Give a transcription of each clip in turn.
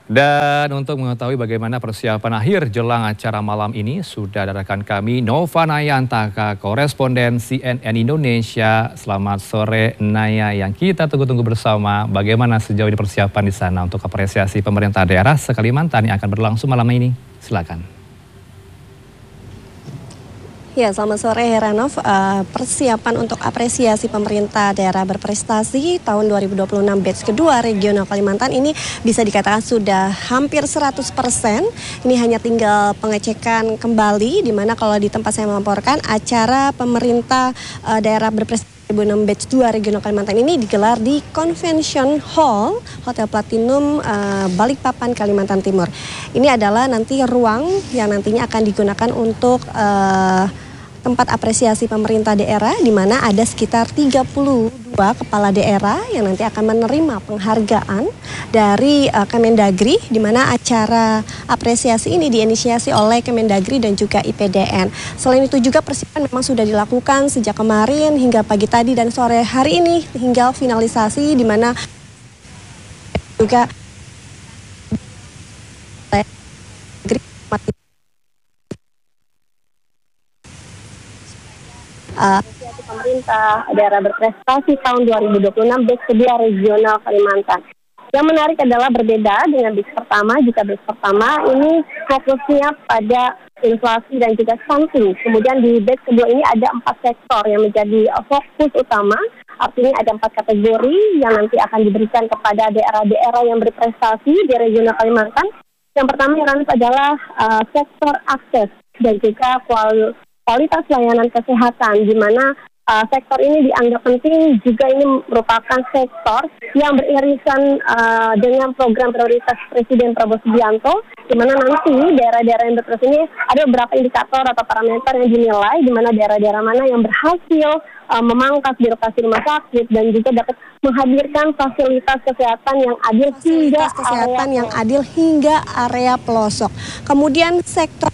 Dan untuk mengetahui bagaimana persiapan akhir jelang acara malam ini, sudah ada rekan kami Nova Nayantaka, koresponden CNN Indonesia. Selamat sore Naya, yang kita tunggu-tunggu bersama bagaimana sejauh ini persiapan di sana untuk apresiasi pemerintah daerah se-Kalimantan yang akan berlangsung malam ini. Silakan. Ya, selamat sore Heranov. Persiapan untuk apresiasi pemerintah daerah berprestasi tahun 2026 batch kedua regional Kalimantan ini bisa dikatakan sudah hampir 100%. Ini hanya tinggal pengecekan kembali, di mana kalau di tempat saya melaporkan acara pemerintah daerah berprestasi 2006 batch 2 regional Kalimantan ini digelar di Convention Hall Hotel Platinum Balikpapan, Kalimantan Timur. Ini adalah nanti ruang yang nantinya akan digunakan untuk tempat apresiasi pemerintah daerah, di mana ada sekitar 32 kepala daerah yang nanti akan menerima penghargaan dari Kemendagri, di mana acara apresiasi ini diinisiasi oleh Kemendagri dan juga IPDN. Selain itu juga persiapan memang sudah dilakukan sejak kemarin hingga pagi tadi dan sore hari ini hingga finalisasi, di mana juga pemerintah daerah berprestasi tahun 2026 batch kedua regional Kalimantan. Yang menarik adalah berbeda dengan batch pertama. Jika batch pertama ini fokusnya pada inflasi dan juga stunting. Kemudian di batch kedua ini ada 4 sektor yang menjadi fokus utama. Artinya ada 4 kategori yang nanti akan diberikan kepada daerah-daerah yang berprestasi di regional Kalimantan. Yang pertama yang adalah sektor akses dan juga kualitas layanan kesehatan, di mana sektor ini dianggap penting. Juga ini merupakan sektor yang beririsan dengan program prioritas Presiden Prabowo Subianto, di mana nanti daerah-daerah yang berprestasi ini ada beberapa indikator atau parameter yang dinilai, di mana daerah-daerah mana yang berhasil memangkas birokrasi rumah sakit dan juga dapat menghadirkan fasilitas kesehatan yang adil hingga area pelosok. Kemudian sektor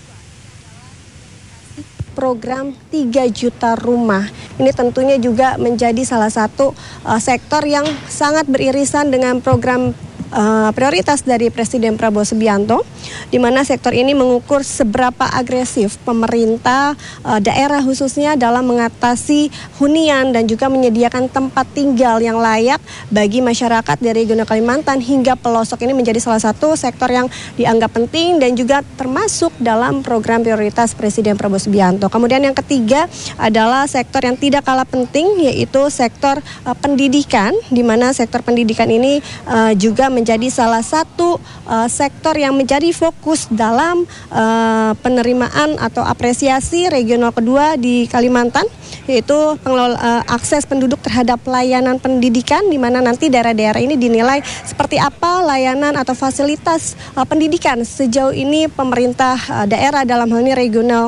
program 3 juta rumah. Ini tentunya juga menjadi salah satu sektor yang sangat beririsan dengan program prioritas dari Presiden Prabowo Subianto, di mana sektor ini mengukur seberapa agresif pemerintah daerah khususnya dalam mengatasi hunian dan juga menyediakan tempat tinggal yang layak bagi masyarakat dari regional Kalimantan hingga pelosok. Ini menjadi salah satu sektor yang dianggap penting dan juga termasuk dalam program prioritas Presiden Prabowo Subianto. Kemudian yang ketiga adalah sektor yang tidak kalah penting, yaitu sektor pendidikan, di mana sektor pendidikan ini juga menjadi salah satu sektor yang menjadi fokus dalam penerimaan atau apresiasi regional kedua di Kalimantan, yaitu akses penduduk terhadap layanan pendidikan, di mana nanti daerah-daerah ini dinilai seperti apa layanan atau fasilitas pendidikan sejauh ini pemerintah daerah dalam hal ini regional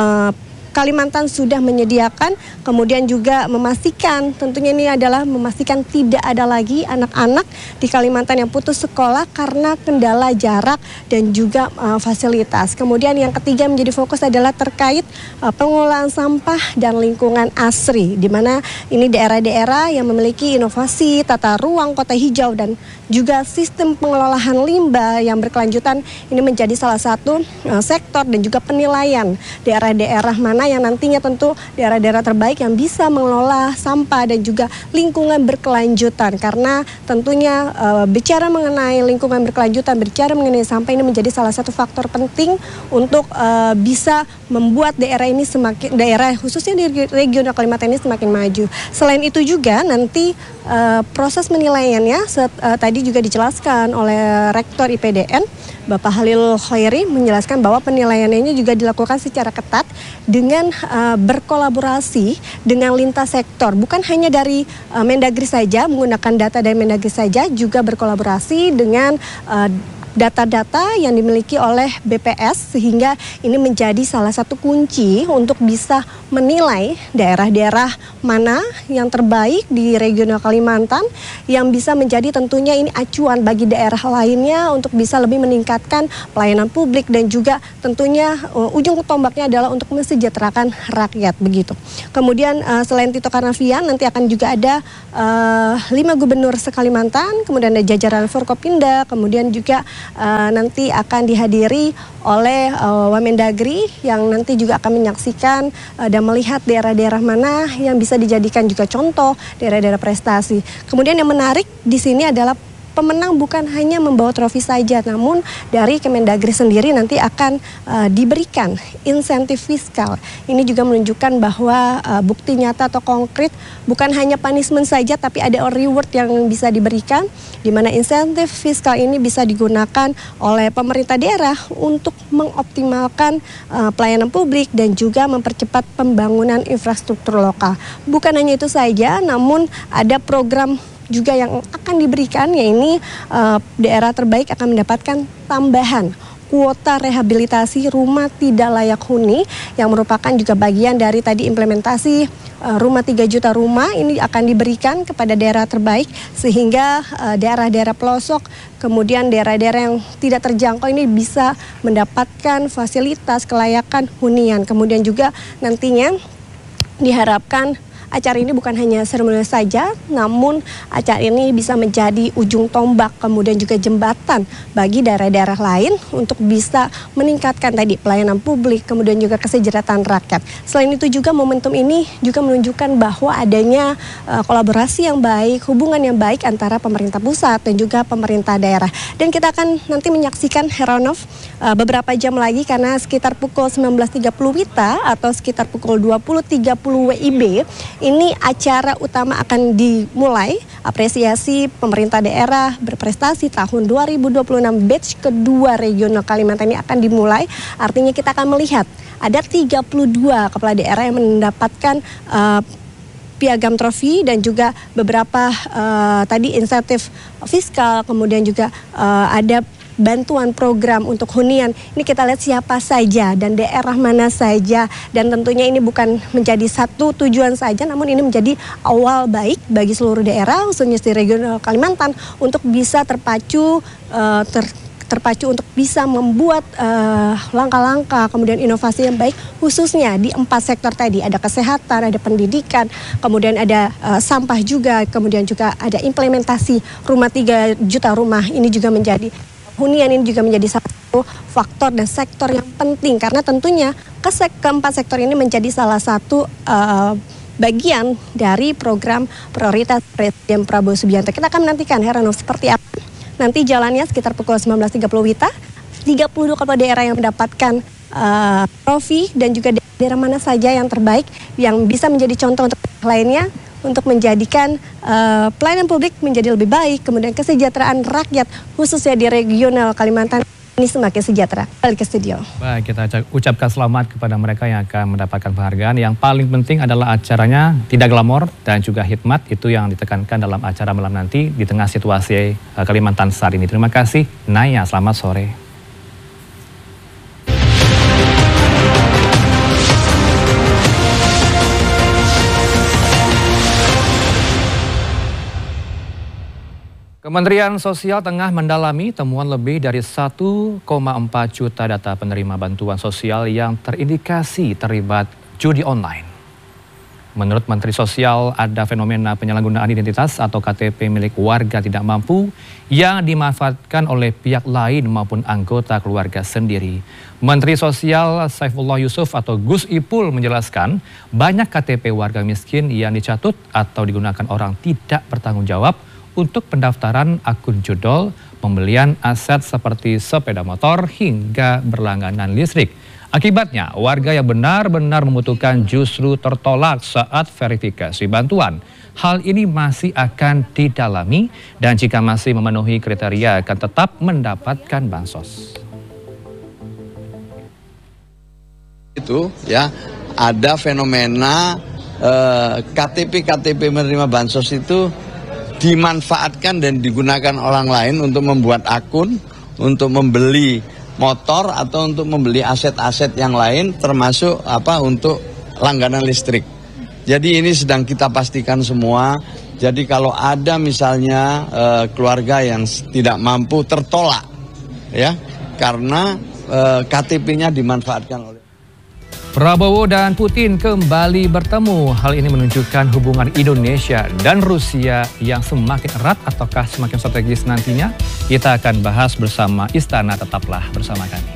Kalimantan sudah menyediakan. Kemudian juga memastikan, tentunya ini adalah memastikan tidak ada lagi anak-anak di Kalimantan yang putus sekolah karena kendala jarak dan juga fasilitas. Kemudian yang ketiga menjadi fokus adalah terkait pengelolaan sampah dan lingkungan asri, di mana ini daerah-daerah yang memiliki inovasi tata ruang kota hijau dan juga sistem pengelolaan limbah yang berkelanjutan. Ini menjadi salah satu sektor dan juga penilaian daerah-daerah mana yang nantinya tentu daerah-daerah terbaik yang bisa mengelola sampah dan juga lingkungan berkelanjutan. Karena tentunya bicara mengenai lingkungan berkelanjutan, bicara mengenai sampah ini menjadi salah satu faktor penting untuk bisa membuat daerah ini daerah khususnya di regional Kalimantan ini semakin maju. Selain itu juga nanti proses penilaiannya tadi juga dijelaskan oleh Rektor IPDN Bapak Halil Khairi, menjelaskan bahwa penilaiannya juga dilakukan secara ketat dengan berkolaborasi dengan lintas sektor, bukan hanya dari Mendagri saja, menggunakan data dari Mendagri saja, juga berkolaborasi dengan data-data yang dimiliki oleh BPS, sehingga ini menjadi salah satu kunci untuk bisa menilai daerah-daerah mana yang terbaik di regional Kalimantan, yang bisa menjadi tentunya ini acuan bagi daerah lainnya untuk bisa lebih meningkatkan pelayanan publik, dan juga tentunya ujung tombaknya adalah untuk mensejahterakan rakyat begitu. Kemudian selain Tito Karnavian, nanti akan juga ada 5 gubernur se-Kalimantan, kemudian ada jajaran Forkopimda, kemudian juga nanti akan dihadiri oleh Wamendagri yang nanti juga akan menyaksikan dan melihat daerah-daerah mana yang bisa dijadikan juga contoh daerah-daerah prestasi. Kemudian yang menarik di sini adalah pemenang bukan hanya membawa trofi saja, namun dari Kemendagri sendiri nanti akan diberikan insentif fiskal. Ini juga menunjukkan bahwa bukti nyata atau konkret, bukan hanya punishment saja, tapi ada reward yang bisa diberikan, di mana insentif fiskal ini bisa digunakan oleh pemerintah daerah untuk mengoptimalkan pelayanan publik dan juga mempercepat pembangunan infrastruktur lokal. Bukan hanya itu saja, namun ada program juga yang akan diberikan, yaitu daerah terbaik akan mendapatkan tambahan kuota rehabilitasi rumah tidak layak huni, yang merupakan juga bagian dari tadi implementasi rumah 3 juta rumah. Ini akan diberikan kepada daerah terbaik, sehingga daerah-daerah pelosok, kemudian daerah-daerah yang tidak terjangkau ini bisa mendapatkan fasilitas kelayakan hunian. Kemudian juga nantinya diharapkan acara ini bukan hanya seremonial saja, namun acara ini bisa menjadi ujung tombak, kemudian juga jembatan bagi daerah-daerah lain untuk bisa meningkatkan tadi pelayanan publik, kemudian juga kesejahteraan rakyat. Selain itu juga momentum ini juga menunjukkan bahwa adanya kolaborasi yang baik, hubungan yang baik antara pemerintah pusat dan juga pemerintah daerah. Dan kita akan nanti menyaksikan Heranov beberapa jam lagi, karena sekitar pukul 19.30 WITA atau sekitar pukul 20.30 WIB, ini acara utama akan dimulai. Apresiasi pemerintah daerah berprestasi tahun 2026 batch kedua regional Kalimantan ini akan dimulai. Artinya kita akan melihat ada 32 kepala daerah yang mendapatkan piagam trofi dan juga beberapa tadi insentif fiskal, kemudian juga ada bantuan program untuk hunian. Ini kita lihat siapa saja dan daerah mana saja, dan tentunya ini bukan menjadi satu tujuan saja, namun ini menjadi awal baik bagi seluruh daerah, khususnya di regional Kalimantan, untuk bisa terpacu untuk bisa membuat langkah-langkah kemudian inovasi yang baik, khususnya di 4 sektor tadi. Ada kesehatan, ada pendidikan, kemudian ada sampah juga, kemudian juga ada implementasi rumah 3 juta rumah. Ini juga menjadi hunian, ini juga menjadi satu faktor dan sektor yang penting, karena tentunya keempat sektor ini menjadi salah satu bagian dari program prioritas Presiden Prabowo Subianto. Kita akan menantikan Heranov seperti apa nanti jalannya sekitar pukul 19.30 WITA. 32 kepala daerah yang mendapatkan trofi, dan juga daerah mana saja yang terbaik yang bisa menjadi contoh untuk lainnya, untuk menjadikan pelayanan publik menjadi lebih baik, kemudian kesejahteraan rakyat khususnya di regional Kalimantan ini semakin sejahtera. Balik ke studio. Baik, kita ucapkan selamat kepada mereka yang akan mendapatkan penghargaan. Yang paling penting adalah acaranya tidak glamor dan juga hikmat, itu yang ditekankan dalam acara malam nanti di tengah situasi Kalimantan saat ini. Terima kasih Naya, selamat sore. Kementerian Sosial tengah mendalami temuan lebih dari 1,4 juta data penerima bantuan sosial yang terindikasi terlibat judi online. Menurut Menteri Sosial, ada fenomena penyalahgunaan identitas atau KTP milik warga tidak mampu yang dimanfaatkan oleh pihak lain maupun anggota keluarga sendiri. Menteri Sosial Saifullah Yusuf atau Gus Ipul menjelaskan, banyak KTP warga miskin yang dicatut atau digunakan orang tidak bertanggung jawab untuk pendaftaran akun judol, pembelian aset seperti sepeda motor hingga berlangganan listrik. Akibatnya, warga yang benar-benar membutuhkan justru tertolak saat verifikasi bantuan. Hal ini masih akan didalami dan jika masih memenuhi kriteria akan tetap mendapatkan bansos. Itu ya, ada fenomena KTP menerima bansos itu dimanfaatkan dan digunakan orang lain untuk membuat akun, untuk membeli motor atau untuk membeli aset-aset yang lain, termasuk untuk langganan listrik. Jadi ini sedang kita pastikan semua. Jadi kalau ada misalnya keluarga yang tidak mampu tertolak, ya, karena KTP-nya dimanfaatkan oleh. Prabowo dan Putin kembali bertemu. Hal ini menunjukkan hubungan Indonesia dan Rusia yang semakin erat ataukah semakin strategis nantinya? Kita akan bahas bersama Istana, tetaplah bersama kami.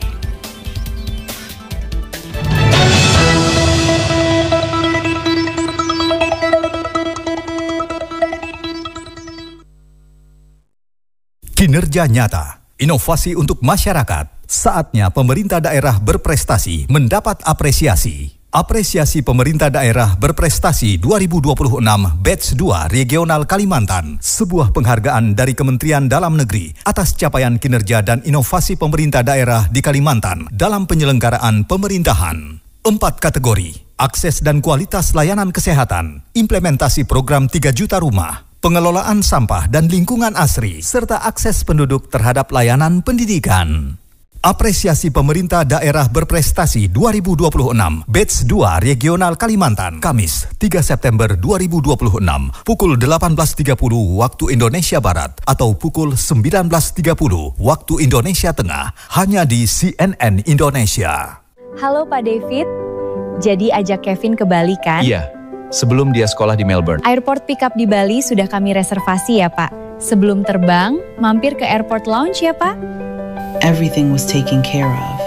Kinerja nyata, inovasi untuk masyarakat. Saatnya pemerintah daerah berprestasi mendapat apresiasi. Apresiasi Pemerintah Daerah Berprestasi 2026 Batch 2 Regional Kalimantan. Sebuah penghargaan dari Kementerian Dalam Negeri atas capaian kinerja dan inovasi pemerintah daerah di Kalimantan dalam penyelenggaraan pemerintahan. 4 kategori: akses dan kualitas layanan kesehatan, implementasi program 3 juta rumah, pengelolaan sampah dan lingkungan asri, serta akses penduduk terhadap layanan pendidikan. Apresiasi Pemerintah Daerah Berprestasi 2026 Batch 2 Regional Kalimantan, Kamis 3 September 2026 pukul 18.30 waktu Indonesia Barat atau pukul 19.30 waktu Indonesia Tengah, hanya di CNN Indonesia. Halo Pak David, jadi ajak Kevin ke Bali kan? Iya, sebelum dia sekolah di Melbourne. Airport pickup di Bali sudah kami reservasi ya Pak. Sebelum terbang, mampir ke airport lounge ya Pak. Everything was taken care of.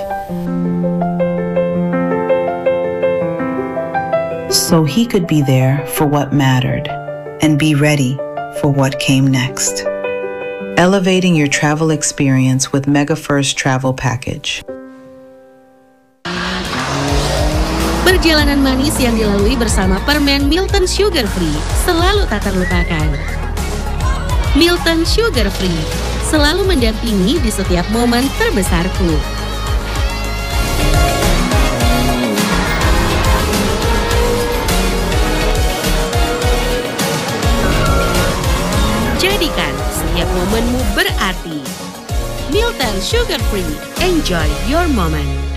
So he could be there for what mattered and be ready for what came next. Elevating your travel experience with MegaFirst Travel Package. Perjalanan manis yang dilalui bersama permen Milton Sugar Free selalu tak terlupakan. Milton Sugar Free selalu mendampingi di setiap momen terbesarku. Jadikan setiap momenmu berarti. Milton Sugar Free, enjoy your moment.